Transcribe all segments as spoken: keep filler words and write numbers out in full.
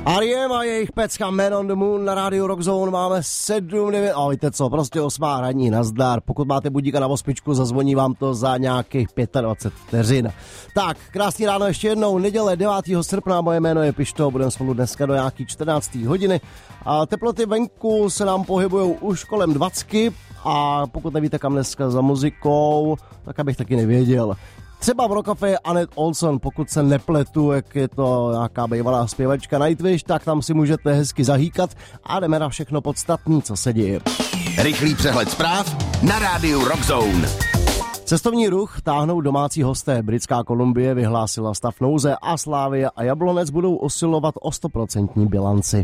R E M a jejich pecka Man on the Moon na rádiu Rockzone máme sedm devět. A víte co, prostě osmá ranní, nazdar. Pokud máte budíka na osmičku, zazvoní vám to za nějakých dvacet pět vteřin. Tak, krásný ráno ještě jednou, neděle devátého srpna, moje jméno je Pišto, budeme spolu dneska do nějaký čtrnácté hodiny. A teploty venku se nám pohybujou už kolem dvacet a pokud nevíte kam dneska za muzikou, tak abych taky nevěděl. Třeba v Rockafé Annette Olson, pokud se nepletu, jak je to nějaká bývalá zpěvačka Nightwish, tak tam si můžete hezky zahýkat a jdeme na všechno podstatné, co se děje. Rychlý přehled zpráv na rádiu Rockzone. Cestovní ruch táhnou domácí hosté. Britská Kolumbie vyhlásila stav nouze a Slavia a Jablonec budou usilovat o sto procent bilanci.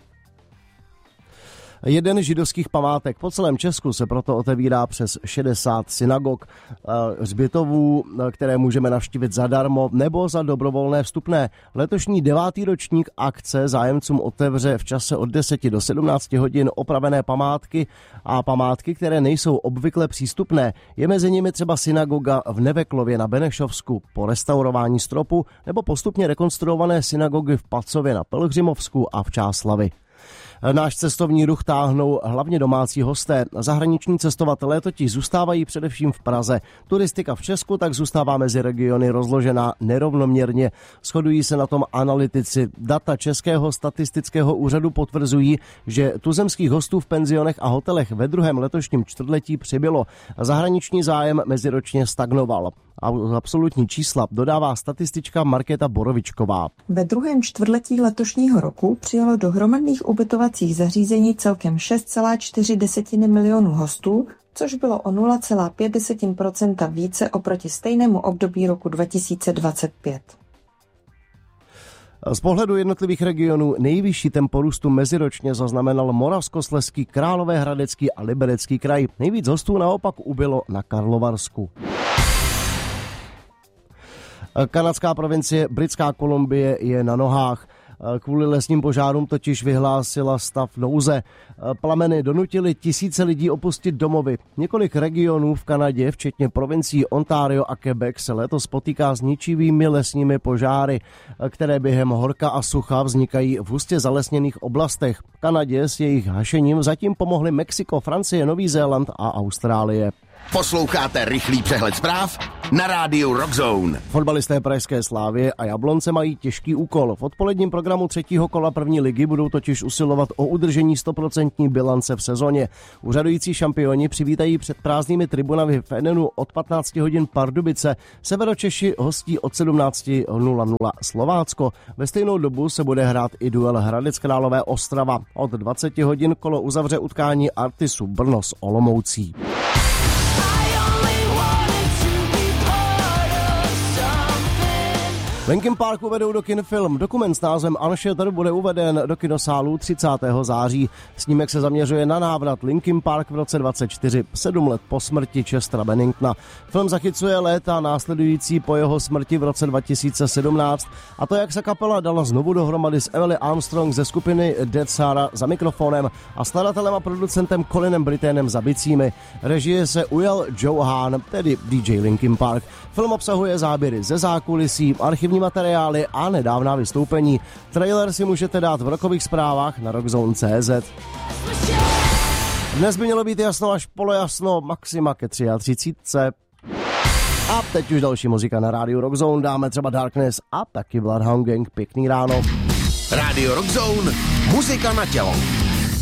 Jeden židovských památek po celém Česku se proto otevírá přes šedesát synagog, hřbitovů, které můžeme navštívit zadarmo nebo za dobrovolné vstupné. Letošní devátý ročník akce zájemcům otevře v čase od deseti do sedmnácti hodin opravené památky a památky, které nejsou obvykle přístupné. Je mezi nimi třeba synagoga v Neveklově na Benešovsku po restaurování stropu nebo postupně rekonstruované synagogy v Pacově na Pelhřimovsku a v Čáslavi. Náš cestovní ruch táhnou hlavně domácí hosté. Zahraniční cestovatelé totiž zůstávají především v Praze. Turistika v Česku tak zůstává mezi regiony rozložená nerovnoměrně. Shodují se na tom analytici. Data Českého statistického úřadu potvrzují, že tuzemských hostů v penzionech a hotelech ve druhém letošním čtvrtletí přibylo. Zahraniční zájem meziročně stagnoval. A absolutní čísla dodává statistička Markéta Borovičková. Ve druhém čtvrtletí letošního roku přijelo do hromadných ubytovacích zařízení celkem šest celá čtyři milionu hostů, což bylo o nula celá pět procenta více oproti stejnému období roku dva tisíce dvacet pět. Z pohledu jednotlivých regionů nejvyšší tempo růstu meziročně zaznamenal Moravskoslezský, Královéhradecký a Liberecký kraj. Nejvíc hostů naopak ubylo na Karlovarsku. Kanadská provincie Britská Kolumbie je na nohách. Kvůli lesním požárům totiž vyhlásila stav nouze. Plameny donutily tisíce lidí opustit domovy. Několik regionů v Kanadě, včetně provincií Ontario a Quebec, se letos potýká s ničivými lesními požáry, které během horka a sucha vznikají v hustě zalesněných oblastech. Kanadě s jejich hašením zatím pomohly Mexiko, Francie, Nový Zéland a Austrálie. Posloucháte rychlý přehled zpráv na rádiu Rockzone. Fotbalisté pražské Slávie a Jablonce mají těžký úkol. V odpoledním programu třetího kola první ligy budou totiž usilovat o udržení sto procent bilance v sezóně. Úřadující šampioni přivítají před prázdnými tribunami v Edenu od patnácti hodin Pardubice. Severočeši hostí od sedmnáct nula nula Slovácko. Ve stejnou dobu se bude hrát i duel Hradec Králové Ostrava. Od dvaceti hodin kolo uzavře utkání Artisu Brno s Olomoucí. Linkin Park uvedou do kin film. Dokument s názvem Unshattered bude uveden do kinosálů třicátého září. Snímek se zaměřuje na návrat Linkin Park v roce dvacet čtyři, sedm let po smrti Chestera Benningtona. Film zachycuje léta následující po jeho smrti v roce dva tisíce sedmnáct a to, jak se kapela dala znovu dohromady s Emily Armstrong ze skupiny Dead Sara za mikrofonem a skladatelem a producentem Colinem Britténem za bicími. Režie se ujal Joe Hahn, tedy D J Linkin Park. Film obsahuje záběry ze zákulisí, archivní materiály a nedávná vystoupení. Trailer si můžete dát v rockových zprávách na rockzone tečka cé zet. Dnes by mělo být jasno až polojasno, maxima ke třiátřicítce. A teď už další muzika na rádiu Rockzone. Dáme třeba Darkness a taky Bloodhound Gang. Pěkný ráno. Rádio Rockzone, muzika na tělo.